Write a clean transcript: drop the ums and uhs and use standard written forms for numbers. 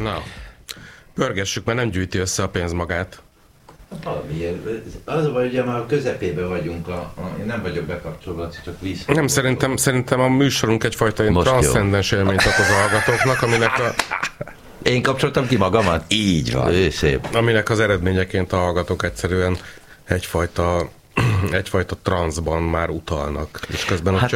Na, pörgessük, mert nem gyűjti össze a pénz magát. Valamiért. Az a baj, ugye már a közepében vagyunk, én nem vagyok bekapcsolva, csak vissza. Nem, szerintem a műsorunk egyfajta ilyen transzcendens élményt okoz a hallgatóknak, Én kapcsoltam ki magamat? Így van. Ő szép. Aminek az eredményeként a hallgatók egyszerűen egyfajta transzban már utalnak, és közben